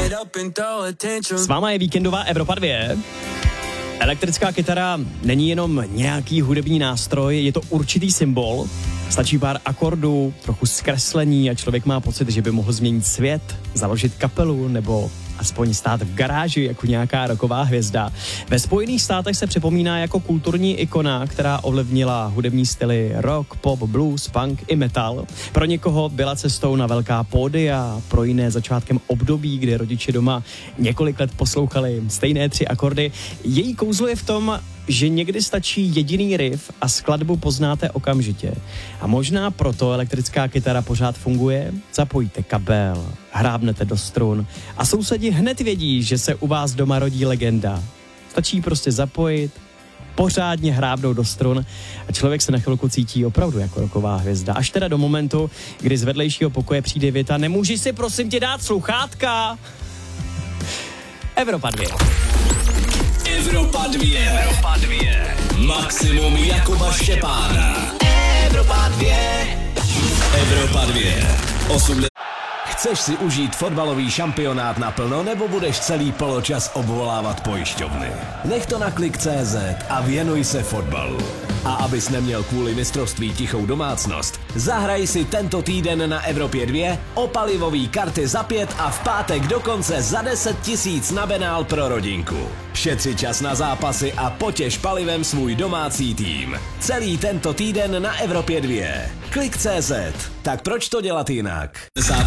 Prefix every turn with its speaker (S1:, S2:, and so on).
S1: S váma je víkendová Evropa 2. Elektrická kytara není jenom nějaký hudební nástroj, je to určitý symbol. Stačí pár akordů, trochu zkreslení a člověk má pocit, že by mohl změnit svět, založit kapelu nebo aspoň stát v garáži jako nějaká rocková hvězda. Ve Spojených státech se připomíná jako kulturní ikona, která ovlivnila hudební styly rock, pop, blues, punk i metal. Pro někoho byla cestou na velká pódia, pro jiné začátkem období, kdy rodiče doma několik let poslouchali stejné 3 akordy. Její kouzlo je v tom, že někdy stačí jediný riff a skladbu poznáte okamžitě. A možná proto elektrická kytara pořád funguje. Zapojíte kabel, hrábnete do strun a sousedi hned vědí, že se u vás doma rodí legenda. Stačí prostě zapojit, pořádně hrábnout do strun a člověk se na chvilku cítí opravdu jako rocková hvězda. Až teda do momentu, kdy z vedlejšího pokoje přijde věta: nemůžeš si prosím tě dát sluchátka? Evropa 2.
S2: Evropa 2. Evropa 2. Maximum Jakuba Štěpána. Evropa 2. Evropa 2. 80. Chceš si užít fotbalový šampionát naplno, nebo budeš celý poločas obvolávat pojišťovny? Nech to na Klik.cz a věnuj se fotbalu. A abys neměl kvůli mistrovství tichou domácnost, zahraj si tento týden na Evropě 2 o palivový karty za 5 a v pátek dokonce za 10 000 na benál pro rodinku. Šetři čas na zápasy a potěš palivem svůj domácí tým. Celý tento týden na Evropě 2. Klik.cz. Tak proč to dělat jinak? 10.